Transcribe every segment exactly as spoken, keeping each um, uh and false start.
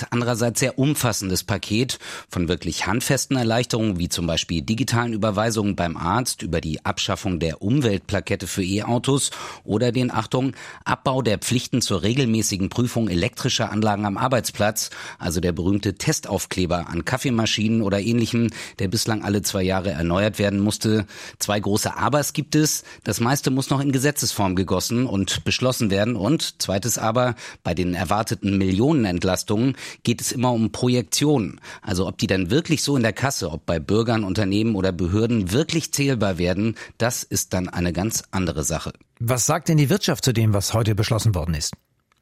insgesamt andererseits sehr umfassendes Paket von wirklich handfesten Erleichterungen, wie zum Beispiel digitalen Überweisungen beim Arzt, über die Abschaffung der Umweltplakette für E-Autos oder den, Achtung, Abbau der Pflichten zur regelmäßigen Prüfung elektrischer Anlagen am Arbeitsplatz, also der berühmte Testaufkleber an Kaffeemaschinen oder Ähnlichem, der bislang alle zwei Jahre erneuert werden musste. Zwei große Abers gibt es. Das meiste muss noch in Gesetzesform gegossen und beschlossen werden. Und zweites Aber, bei den erwarteten Millionenentlastungen geht es immer um Projektionen. Also ob die dann wirklich so in der Kasse, ob bei Bürgern, Unternehmen oder Behörden wirklich zählbar werden, das ist dann eine ganz andere Sache. Was sagt denn die Wirtschaft zu dem, was heute beschlossen worden ist?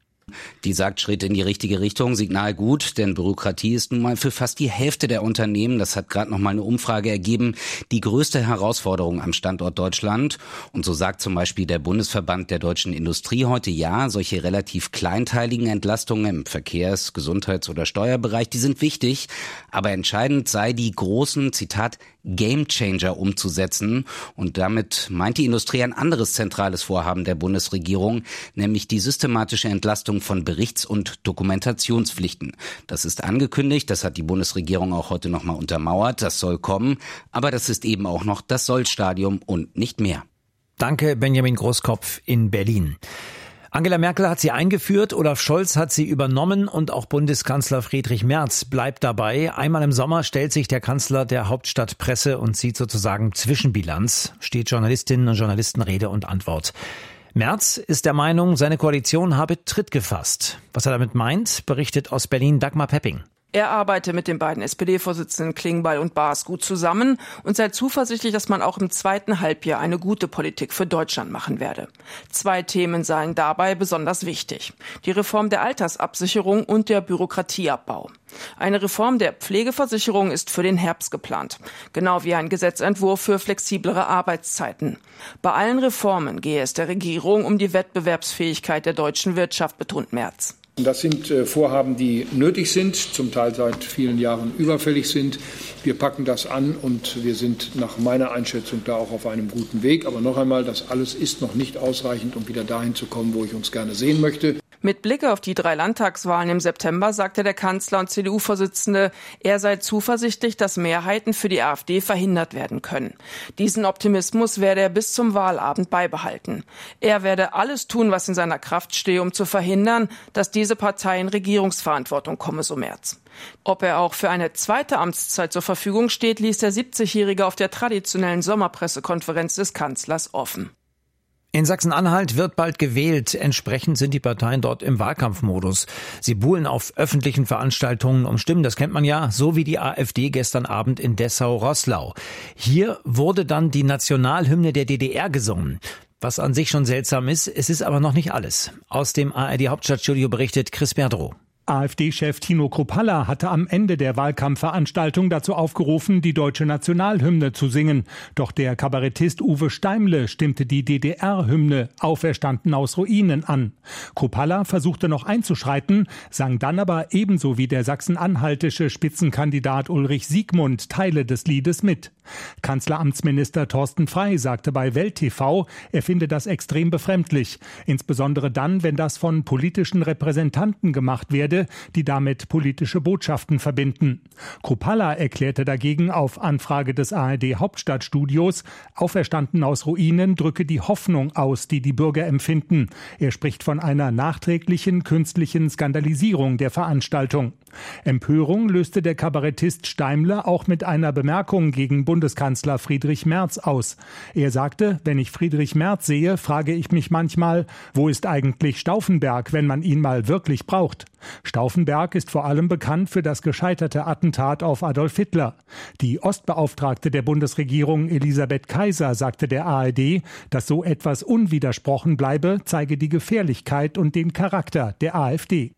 Die sagt Schritt in die richtige Richtung, Signal gut, denn Bürokratie ist nun mal für fast die Hälfte der Unternehmen, das hat gerade noch mal eine Umfrage ergeben, die größte Herausforderung am Standort Deutschland. Und so sagt zum Beispiel der Bundesverband der deutschen Industrie heute, ja, solche relativ kleinteiligen Entlastungen im Verkehrs-, Gesundheits- oder Steuerbereich, die sind wichtig, aber entscheidend sei die großen, Zitat, Gamechanger umzusetzen. Und damit meint die Industrie ein anderes zentrales Vorhaben der Bundesregierung, nämlich die systematische Entlastung von Berichts- und Dokumentationspflichten. Das ist angekündigt, das hat die Bundesregierung auch heute nochmal untermauert, das soll kommen, aber das ist eben auch noch das Soll-Stadium und nicht mehr. Danke, Benjamin Großkopf in Berlin. Angela Merkel hat sie eingeführt, Olaf Scholz hat sie übernommen und auch Bundeskanzler Friedrich Merz bleibt dabei. Einmal im Sommer stellt sich der Kanzler der Hauptstadtpresse und zieht sozusagen Zwischenbilanz, steht Journalistinnen und Journalisten Rede und Antwort. Merz ist der Meinung, seine Koalition habe Tritt gefasst. Was er damit meint, berichtet aus Berlin Dagmar Pepping. Er arbeite mit den beiden S P D-Vorsitzenden Klingbeil und Baas gut zusammen und sei zuversichtlich, dass man auch im zweiten Halbjahr eine gute Politik für Deutschland machen werde. Zwei Themen seien dabei besonders wichtig: die Reform der Altersabsicherung und der Bürokratieabbau. Eine Reform der Pflegeversicherung ist für den Herbst geplant, genau wie ein Gesetzentwurf für flexiblere Arbeitszeiten. Bei allen Reformen gehe es der Regierung um die Wettbewerbsfähigkeit der deutschen Wirtschaft, betont Merz. Das sind Vorhaben, die nötig sind, zum Teil seit vielen Jahren überfällig sind. Wir packen das an und wir sind nach meiner Einschätzung da auch auf einem guten Weg. Aber noch einmal, das alles ist noch nicht ausreichend, um wieder dahin zu kommen, wo ich uns gerne sehen möchte. Mit Blick auf die drei Landtagswahlen im September sagte der Kanzler und C D U-Vorsitzende, er sei zuversichtlich, dass Mehrheiten für die AfD verhindert werden können. Diesen Optimismus werde er bis zum Wahlabend beibehalten. Er werde alles tun, was in seiner Kraft stehe, um zu verhindern, dass diese Partei in Regierungsverantwortung komme, so Merz. Ob er auch für eine zweite Amtszeit zur Verfügung steht, ließ der siebzigjährige auf der traditionellen Sommerpressekonferenz des Kanzlers offen. In Sachsen-Anhalt wird bald gewählt. Entsprechend sind die Parteien dort im Wahlkampfmodus. Sie buhlen auf öffentlichen Veranstaltungen um Stimmen, das kennt man ja, so wie die AfD gestern Abend in Dessau-Roßlau. Hier wurde dann die Nationalhymne der D D R gesungen. Was an sich schon seltsam ist, es ist aber noch nicht alles. Aus dem A R D-Hauptstadtstudio berichtet Chris Berdrow. AfD-Chef Tino Kruppalla hatte am Ende der Wahlkampfveranstaltung dazu aufgerufen, die deutsche Nationalhymne zu singen. Doch der Kabarettist Uwe Steimle stimmte die D D R-Hymne Auferstanden aus Ruinen an. Kruppalla versuchte noch einzuschreiten, sang dann aber ebenso wie der sachsen-anhaltische Spitzenkandidat Ulrich Siegmund Teile des Liedes mit. Kanzleramtsminister Thorsten Frey sagte bei Welt T V, er finde das extrem befremdlich. Insbesondere dann, wenn das von politischen Repräsentanten gemacht werde, die damit politische Botschaften verbinden. Kruppalla erklärte dagegen auf Anfrage des A R D-Hauptstadtstudios, Auferstanden aus Ruinen drücke die Hoffnung aus, die die Bürger empfinden. Er spricht von einer nachträglichen künstlichen Skandalisierung der Veranstaltung. Empörung löste der Kabarettist Steimle auch mit einer Bemerkung gegen Bundeskanzler Friedrich Merz aus. Er sagte, wenn ich Friedrich Merz sehe, frage ich mich manchmal, wo ist eigentlich Stauffenberg, wenn man ihn mal wirklich braucht? Stauffenberg ist vor allem bekannt für das gescheiterte Attentat auf Adolf Hitler. Die Ostbeauftragte der Bundesregierung Elisabeth Kaiser sagte der A R D, dass so etwas unwidersprochen bleibe, zeige die Gefährlichkeit und den Charakter der AfD.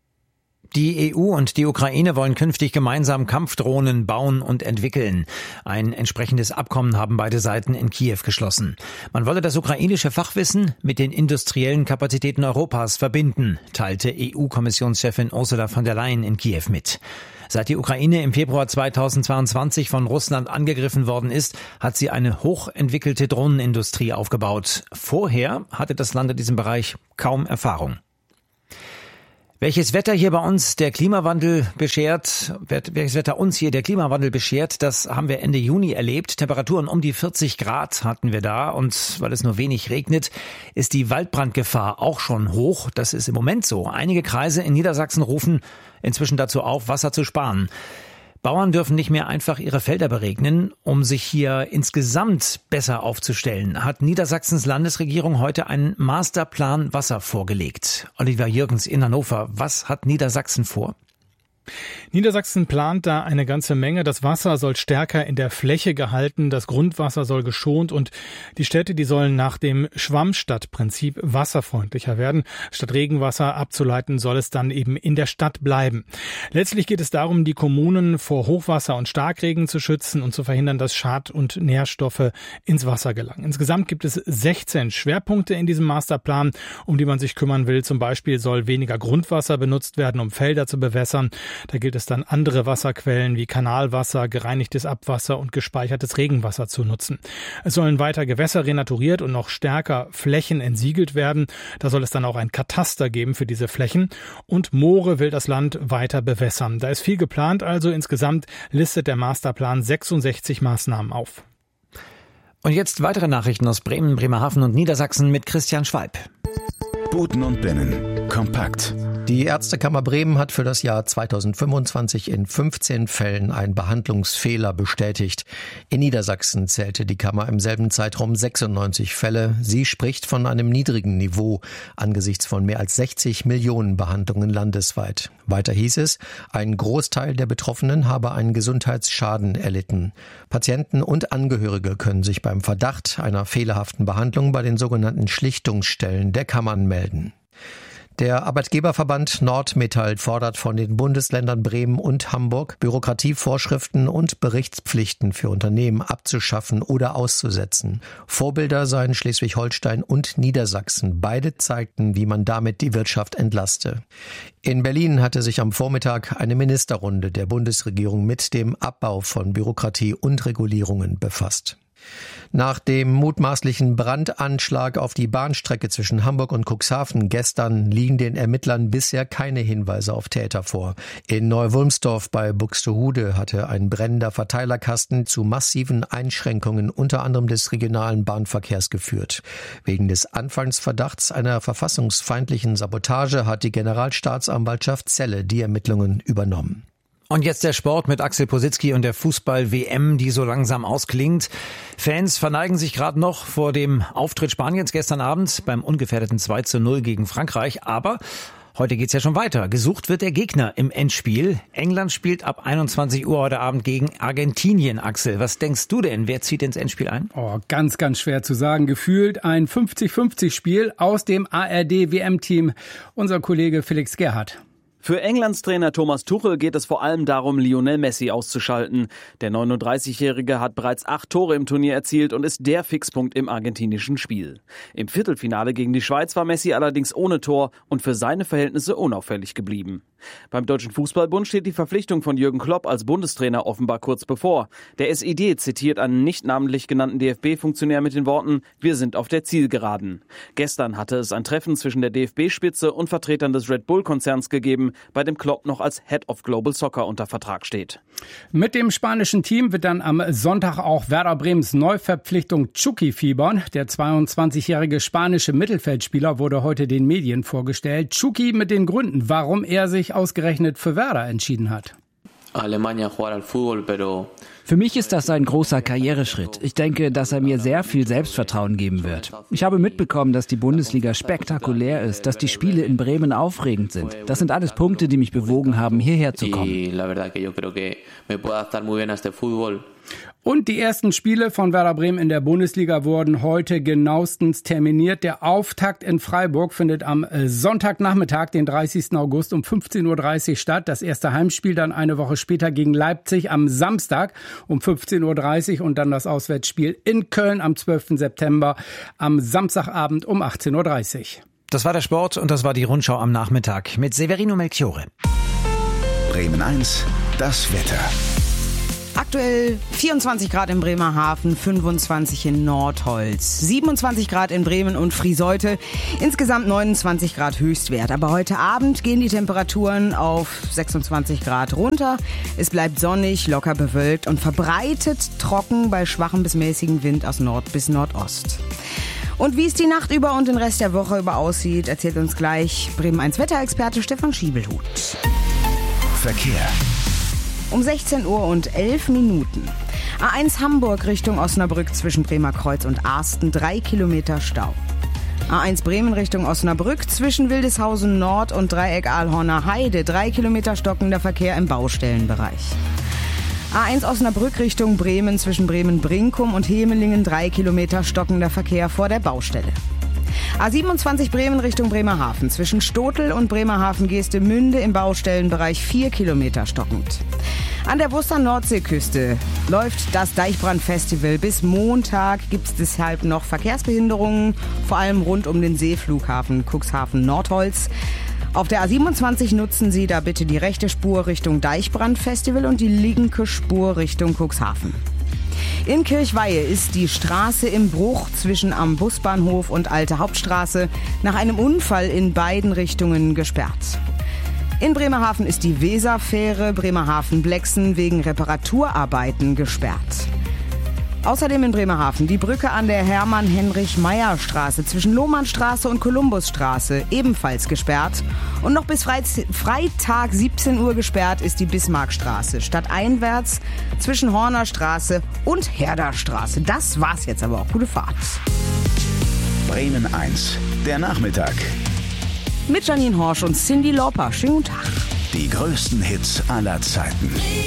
Die E U und die Ukraine wollen künftig gemeinsam Kampfdrohnen bauen und entwickeln. Ein entsprechendes Abkommen haben beide Seiten in Kiew geschlossen. Man wolle das ukrainische Fachwissen mit den industriellen Kapazitäten Europas verbinden, teilte E U-Kommissionschefin Ursula von der Leyen in Kiew mit. Seit die Ukraine im Februar zweitausendzweiundzwanzig von Russland angegriffen worden ist, hat sie eine hochentwickelte Drohnenindustrie aufgebaut. Vorher hatte das Land in diesem Bereich kaum Erfahrung. Welches Wetter hier bei uns der Klimawandel beschert, welches Wetter uns hier der Klimawandel beschert, das haben wir Ende Juni erlebt. Temperaturen um die vierzig Grad hatten wir da und weil es nur wenig regnet, ist die Waldbrandgefahr auch schon hoch. Das ist im Moment so. Einige Kreise in Niedersachsen rufen inzwischen dazu auf, Wasser zu sparen. Bauern dürfen nicht mehr einfach ihre Felder beregnen. Um sich hier insgesamt besser aufzustellen, hat Niedersachsens Landesregierung heute einen Masterplan Wasser vorgelegt. Oliver Jürgens in Hannover, was hat Niedersachsen vor? Niedersachsen plant da eine ganze Menge. Das Wasser soll stärker in der Fläche gehalten, das Grundwasser soll geschont und die Städte, die sollen nach dem Schwammstadtprinzip wasserfreundlicher werden. Statt Regenwasser abzuleiten, soll es dann eben in der Stadt bleiben. Letztlich geht es darum, die Kommunen vor Hochwasser und Starkregen zu schützen und zu verhindern, dass Schad- und Nährstoffe ins Wasser gelangen. Insgesamt gibt es sechzehn Schwerpunkte in diesem Masterplan, um die man sich kümmern will. Zum Beispiel soll weniger Grundwasser benutzt werden, um Felder zu bewässern. Da gilt es dann, andere Wasserquellen wie Kanalwasser, gereinigtes Abwasser und gespeichertes Regenwasser zu nutzen. Es sollen weiter Gewässer renaturiert und noch stärker Flächen entsiegelt werden. Da soll es dann auch ein Kataster geben für diese Flächen. Und Moore will das Land weiter bewässern. Da ist viel geplant, also insgesamt listet der Masterplan sechsundsechzig Maßnahmen auf. Und jetzt weitere Nachrichten aus Bremen, Bremerhaven und Niedersachsen mit Christian Schwalb. Boten und Binnen. Kompakt. Die Ärztekammer Bremen hat für das Jahr zweitausendfünfundzwanzig in fünfzehn Fällen einen Behandlungsfehler bestätigt. In Niedersachsen zählte die Kammer im selben Zeitraum sechsundneunzig Fälle. Sie spricht von einem niedrigen Niveau angesichts von mehr als sechzig Millionen Behandlungen landesweit. Weiter hieß es, ein Großteil der Betroffenen habe einen Gesundheitsschaden erlitten. Patienten und Angehörige können sich beim Verdacht einer fehlerhaften Behandlung bei den sogenannten Schlichtungsstellen der Kammern melden. Der Arbeitgeberverband Nordmetall fordert von den Bundesländern Bremen und Hamburg, Bürokratievorschriften und Berichtspflichten für Unternehmen abzuschaffen oder auszusetzen. Vorbilder seien Schleswig-Holstein und Niedersachsen. Beide zeigten, wie man damit die Wirtschaft entlaste. In Berlin hatte sich am Vormittag eine Ministerrunde der Bundesregierung mit dem Abbau von Bürokratie und Regulierungen befasst. Nach dem mutmaßlichen Brandanschlag auf die Bahnstrecke zwischen Hamburg und Cuxhaven gestern liegen den Ermittlern bisher keine Hinweise auf Täter vor. In Neu-Wulmsdorf bei Buxtehude hatte ein brennender Verteilerkasten zu massiven Einschränkungen unter anderem des regionalen Bahnverkehrs geführt. Wegen des Anfangsverdachts einer verfassungsfeindlichen Sabotage hat die Generalstaatsanwaltschaft Celle die Ermittlungen übernommen. Und jetzt der Sport mit Axel Positzky und der Fußball-W M, die so langsam ausklingt. Fans verneigen sich gerade noch vor dem Auftritt Spaniens gestern Abend beim ungefährdeten zwei zu null gegen Frankreich. Aber heute geht's ja schon weiter. Gesucht wird der Gegner im Endspiel. England spielt ab einundzwanzig Uhr heute Abend gegen Argentinien. Axel, was denkst du denn? Wer zieht ins Endspiel ein? Oh, ganz, ganz schwer zu sagen. Gefühlt ein fünfzig fünfzig Spiel aus dem A R D-W M-Team. Unser Kollege Felix Gerhardt. Für Englands Trainer Thomas Tuchel geht es vor allem darum, Lionel Messi auszuschalten. Der neununddreißigjährige hat bereits acht Tore im Turnier erzielt und ist der Fixpunkt im argentinischen Spiel. Im Viertelfinale gegen die Schweiz war Messi allerdings ohne Tor und für seine Verhältnisse unauffällig geblieben. Beim Deutschen Fußballbund steht die Verpflichtung von Jürgen Klopp als Bundestrainer offenbar kurz bevor. Der S E D zitiert einen nicht namentlich genannten D F B-Funktionär mit den Worten: Wir sind auf der Zielgeraden. Gestern hatte es ein Treffen zwischen der D F B-Spitze und Vertretern des Red Bull-Konzerns gegeben, bei dem Klopp noch als Head of Global Soccer unter Vertrag steht. Mit dem spanischen Team wird dann am Sonntag auch Werder Bremens Neuverpflichtung Chucky fiebern. Der zweiundzwanzigjährige spanische Mittelfeldspieler wurde heute den Medien vorgestellt. Chucky mit den Gründen, warum er sich ausgerechnet für Werder entschieden hat. Für mich ist das ein großer Karriereschritt. Ich denke, dass er mir sehr viel Selbstvertrauen geben wird. Ich habe mitbekommen, dass die Bundesliga spektakulär ist, dass die Spiele in Bremen aufregend sind. Das sind alles Punkte, die mich bewogen haben, hierher zu kommen. Und die ersten Spiele von Werder Bremen in der Bundesliga wurden heute genauestens terminiert. Der Auftakt in Freiburg findet am Sonntagnachmittag, den dreißigsten August um fünfzehn Uhr dreißig statt. Das erste Heimspiel dann eine Woche später gegen Leipzig am Samstag um fünfzehn Uhr dreißig und dann das Auswärtsspiel in Köln am zwölften September am Samstagabend um achtzehn Uhr dreißig. Das war der Sport und das war die Rundschau am Nachmittag mit Severino Melchiore. Bremen eins, das Wetter. Aktuell vierundzwanzig Grad in Bremerhaven, fünfundzwanzig in Nordholz, siebenundzwanzig Grad in Bremen und Frieseute, insgesamt neunundzwanzig Grad Höchstwert. Aber heute Abend gehen die Temperaturen auf sechsundzwanzig Grad runter. Es bleibt sonnig, locker bewölkt und verbreitet trocken bei schwachem bis mäßigem Wind aus Nord bis Nordost. Und wie es die Nacht über und den Rest der Woche über aussieht, erzählt uns gleich Bremen eins Wetterexperte Stefan Schiebelhut. Verkehr. Um sechzehn Uhr und elf Minuten. A eins Hamburg Richtung Osnabrück zwischen Bremerkreuz und Arsten, drei Kilometer Stau. A eins Bremen Richtung Osnabrück zwischen Wildeshausen Nord und Dreieck Ahlhorner Heide, drei Kilometer stockender Verkehr im Baustellenbereich. A eins Osnabrück Richtung Bremen zwischen Bremen-Brinkum und Hemelingen, drei Kilometer stockender Verkehr vor der Baustelle. A siebenundzwanzig Bremen Richtung Bremerhaven zwischen Stotel und Bremerhaven-Geestemünde im Baustellenbereich, vier Kilometer stockend. An der Worcester Nordseeküste läuft das Deichbrand-Festival. Bis Montag gibt es deshalb noch Verkehrsbehinderungen, vor allem rund um den Seeflughafen Cuxhaven-Nordholz. Auf der A siebenundzwanzig nutzen Sie da bitte die rechte Spur Richtung Deichbrand-Festival und die linke Spur Richtung Cuxhaven. In Kirchweihe ist die Straße im Bruch zwischen am Busbahnhof und Alte Hauptstraße nach einem Unfall in beiden Richtungen gesperrt. In Bremerhaven ist die Weserfähre Bremerhaven-Blexen wegen Reparaturarbeiten gesperrt. Außerdem in Bremerhaven die Brücke an der Hermann-Heinrich-Meyer-Straße zwischen Lohmannstraße und Kolumbusstraße ebenfalls gesperrt. Und noch bis Freitag siebzehn Uhr gesperrt ist die Bismarckstraße stadteinwärts zwischen Hornerstraße und Herderstraße. Das war's jetzt aber auch. Gute Fahrt. Bremen eins, der Nachmittag. Mit Janine Horsch und Cyndi Lauper. Schönen guten Tag. Die größten Hits aller Zeiten.